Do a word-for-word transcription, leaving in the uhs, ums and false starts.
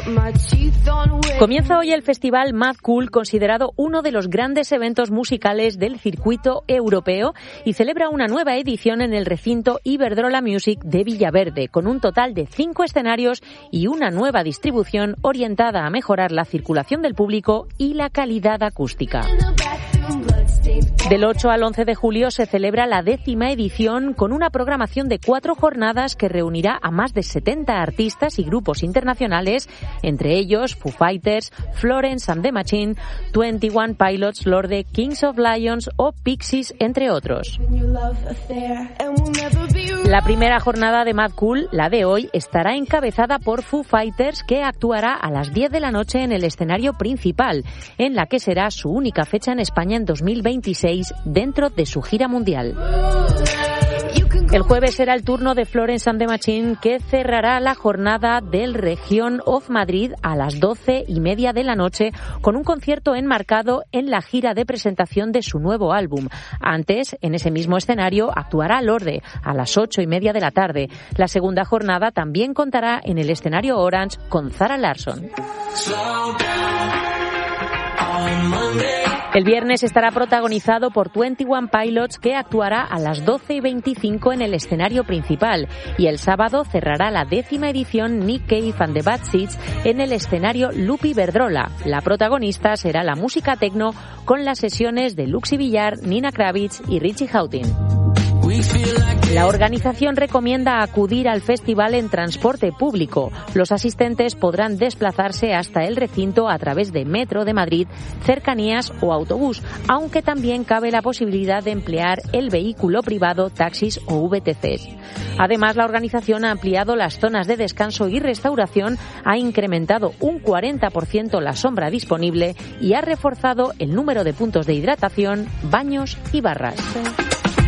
Comienza hoy el festival Mad Cool, considerado uno de los grandes eventos musicales del circuito europeo, y celebra una nueva edición en el recinto Iberdrola Music de Villaverde, con un total de cinco escenarios y una nueva distribución orientada a mejorar la circulación del público y la calidad acústica. Del ocho al once de julio se celebra la décima edición, con una programación de cuatro jornadas que reunirá a más de setenta artistas y grupos internacionales, entre ellos Foo Fighters, Florence and the Machine, twenty-one Pilots, Lorde, Kings of Lions o Pixies, entre otros. La primera jornada de Mad Cool, la de hoy, estará encabezada por Foo Fighters, que actuará a las diez de la noche en el escenario principal, en la que será su única fecha en España en dos mil veintiséis dentro de su gira mundial. El jueves será el turno de Florence and the Machine, que cerrará la jornada del Región of Madrid a las doce y media de la noche con un concierto enmarcado en la gira de presentación de su nuevo álbum. Antes, en ese mismo escenario, actuará Lorde a las ocho y media de la tarde. La segunda jornada también contará en el escenario Orange con Zara Larsson. El viernes estará protagonizado por twenty-one Pilots, que actuará a las doce y veinticinco en el escenario principal, y el sábado cerrará la décima edición Nick Cave and the Bad Seeds en el escenario Loop Iberdrola. La protagonista será la música techno, con las sesiones de Luxy Villar, Nina Kravitz y Richie Houghton. La organización recomienda acudir al festival en transporte público. Los asistentes podrán desplazarse hasta el recinto a través de Metro de Madrid, cercanías o autobús, aunque también cabe la posibilidad de emplear el vehículo privado, taxis o V T Cs. Además, la organización ha ampliado las zonas de descanso y restauración, ha incrementado un cuarenta por ciento la sombra disponible y ha reforzado el número de puntos de hidratación, baños y barras.